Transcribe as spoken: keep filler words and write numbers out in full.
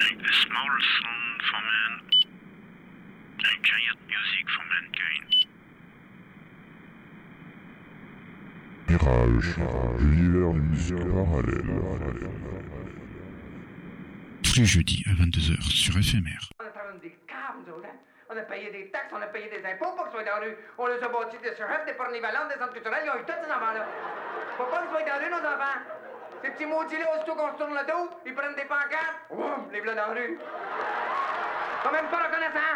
A small song for man, a giant music for mankind. Mirage, l'univers d'une musique parallèle. Tous les jeudis à vingt-deux heures sur F M R. On a travaillé des caves, nous autres, hein? On a payé des taxes, on a payé des impôts pour qu'ils soient dans la rue. On les a bâtis des chefs, des pornivalentes, des centres culturels, ils ont eu tous ces enfants-là. Faut pas qu'ils soient dans la rue, nos enfants. Ces petits maudits-là, aussitôt qu'on se tourne le dos, ils prennent des pancartes, oum, les voilà dans la rue. Sont même pas reconnaissants.